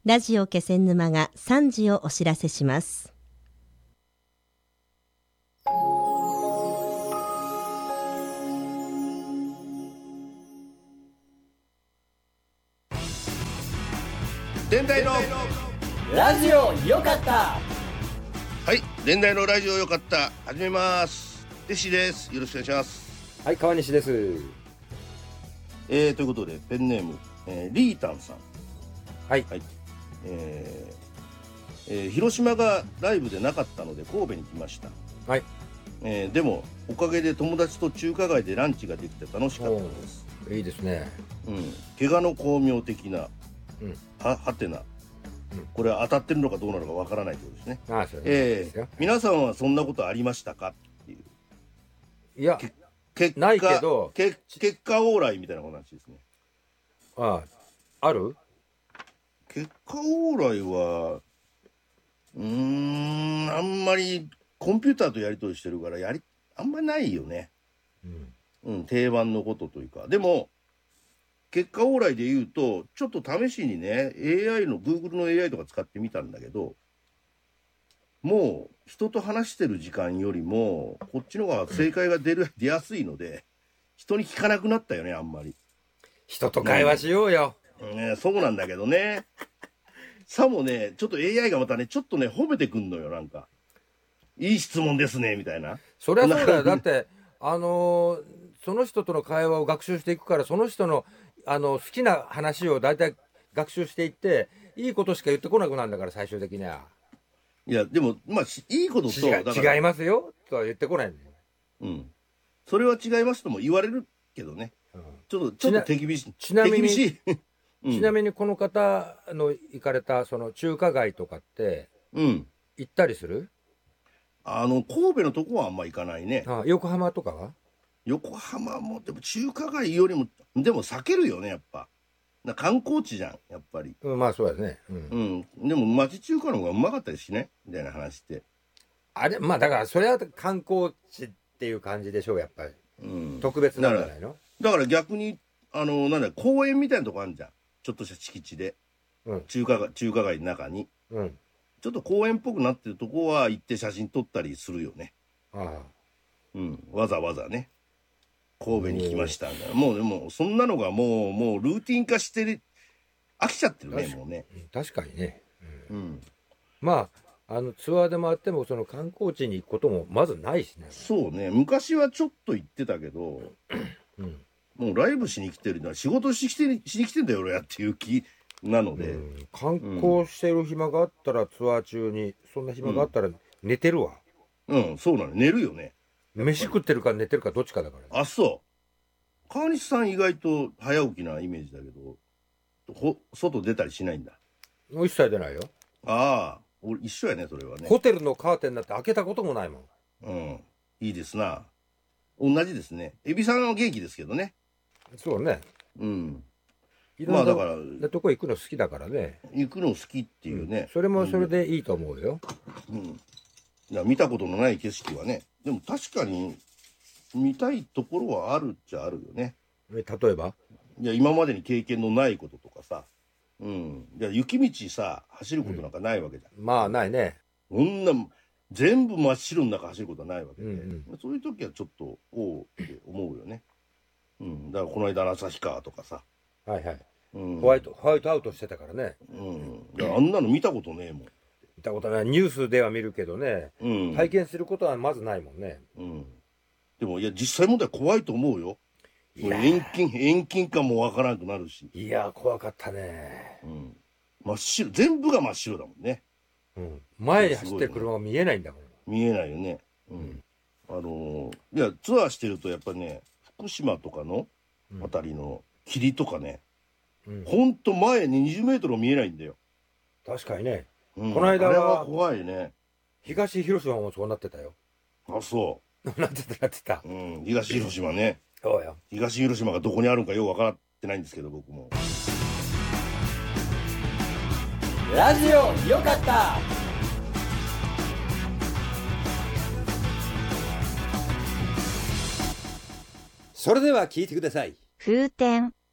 ラジオ気仙沼が3時をお知らせします。 伝来のラジオよかった。 はい、伝来のラジオよかった始めます。テシです。よろしくお願いします。 はい、川西です。 ということでペンネーム、リータンさん。 はい、 はい。広島がライブでなかったので神戸に来ました。 はい。 でもおかげで友達と中華街でランチができて楽しかったです。 いいですね。 怪我の巧妙的な、はてな、これは当たってるのかどうなのかわからないということですね。 そうですよ。 皆さんはそんなことありましたかっていう。 いや、 結果ないけど結果往来みたいな話ですね。 ある？ 結果往来はあんまりコンピューターとやり取りしてるからあんまりないよね。定番のことというか。でも結果往来で言うとちょっと試しにね AI の Google の AI とか使ってみたんだけど、もう人と話してる時間よりもこっちの方が正解が出やすいので人に聞かなくなったよね。あんまり人と会話しようよ。 そうなんだけどね。さもね、ちょっと AI がまたね、ちょっとね、褒めてくんのよ、なんか。いい質問ですね、みたいな。 そりゃそうだよ。だって、その人との会話を学習していくから、その人の、好きな話を大体学習していって、いいことしか言ってこなくなるんだから、最終的には。 いや、でも、まあ、いいことと、だから違いますよ、とは言ってこないんだよ。 それは違いますとも言われるけどね。ちょっと手厳しい。 ちなみにこの方の行かれたその中華街とかって行ったりする？ 神戸のとこはあんま行かないね。 横浜とかは？ 横浜もでも中華街よりもでも避けるよね、やっぱ。観光地じゃん、やっぱり。 まあそうですね。 でも町中華の方がうまかったですしね、みたいな話って。 まあだからそれは観光地っていう感じでしょう、やっぱり。特別なんじゃないの？ だから逆に公園みたいなとこあるじゃん。ちょっとした敷地で、中華街の中に、ちょっと公園っぽくなってるとこは行って写真撮ったりするよね。わざわざね、神戸に来ましたみたいな。もうでもそんなのがもうルーティン化してる、飽きちゃってるね、もうね。 確かにね。まあツアーで回ってもその観光地に行くこともまずないしね。 そうね、昔はちょっと行ってたけど、もうライブしに来てるのは仕事しに来てんだよ俺やっていう気なので、 観光してる暇があったら、ツアー中にそんな暇があったら寝てるわ。 そうなの、寝るよね。 飯食ってるか寝てるかどっちかだから、 ね。そう川西さん意外と早起きなイメージだけど、外出たりしないんだ？ 一切出ないよ。 俺一緒やね、それはね。 ホテルのカーテンだって開けたこともないもん。いいですな。同じですね。エビさんは元気ですけどね。 そうね。 まあだからどこ行くの好きだからね。 行くの好きっていうね。 それもそれでいいと思うよ。 見たことのない景色はね。でも確かに見たいところはあるっちゃあるよね。 例えば？ いや今までに経験のないこととかさ。いや雪道さ走ることなんかないわけじゃん。 まあないね。 こんな全部真っ白の中走ることはないわけで、そういう時はちょっとって思うよね。だからこの間の旭川とかさ、 ホワイトアウトしてたからね。 あんなの見たことねえもん。 見たことない。ニュースでは見るけどね、体験することはまずないもんね。 でもいや実際問題怖いと思うよ。遠近感もわからなくなるし。 いや怖かったね。 真っ白、全部が真っ白だもんね。 前に走ってる車が見えないんだもん。 見えないよね。いやツアーしてるとやっぱりね、福島とかのあたりの霧とかね、ほんと前に20メートル見えないんだよ。 確かにね。この間はあれは怖いね。 東広島もそうなってたよ。 そうなってた。 東広島ね。 そうよ。 東広島がどこにあるんかよく分からってないんですけど、僕も。 ラジオよかった。 それでは聞いてください。 風天。